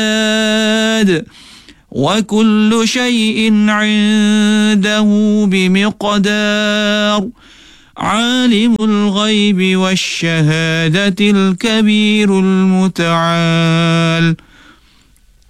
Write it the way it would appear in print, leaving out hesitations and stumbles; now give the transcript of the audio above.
وكل شيء عنده بمقدار. عالم الغيب والشهادة الكبير المتعال.